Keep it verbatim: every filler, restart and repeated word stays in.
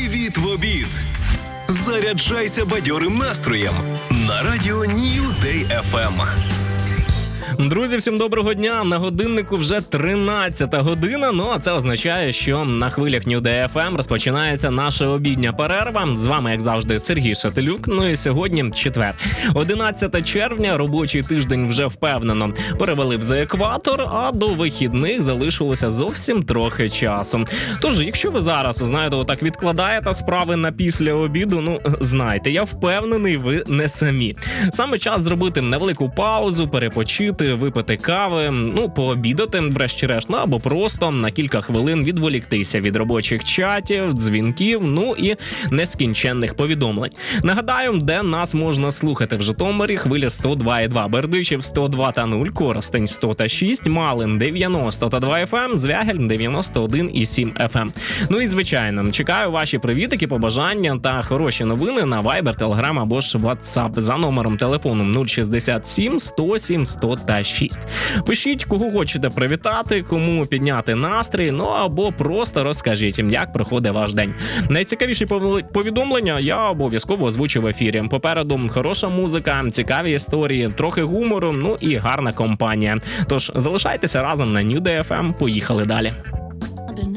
Привіт в обід! Заряджайся бадьорим настроєм на радіо New Day еф ем. Друзі, всім доброго дня! На годиннику вже тринадцята година, ну а це означає, що на хвилях New Day еф ем розпочинається наша обідня перерва. З вами, як завжди, Сергій Шатилюк. Ну і сьогодні четвер. одинадцяте червня, робочий тиждень вже впевнено перевалив за екватор, а до вихідних залишилося зовсім трохи часу. Тож, якщо ви зараз, знаєте, отак відкладаєте справи на після обіду, ну, знайте, я впевнений, ви не самі. Саме час зробити невелику паузу, перепочити, випити кави, ну, пообідати, врешті-решт, ну, або просто на кілька хвилин відволіктися від робочих чатів, дзвінків, ну і нескінченних повідомлень. Нагадаю, де нас можна слухати в Житомирі: хвиля сто два і два, Бердичів сто два та нуль, Коростень сто та шість, Малин дев'яносто та два еф ем, Звягель дев'яносто один і сім еф ем. Ну і, звичайно, чекаю ваші привітики, побажання та хороші новини на Viber, Telegram або ж WhatsApp за номером телефону нуль шістдесят сім сто сім сто та шість. Пишіть, кого хочете привітати, кому підняти настрій, ну або просто розкажіть їм, як проходить ваш день. Найцікавіші повідомлення я обов'язково озвучу в ефірі. Попереду хороша музика, цікаві історії, трохи гумору, ну і гарна компанія. Тож залишайтеся разом на New Day еф ем. Поїхали далі.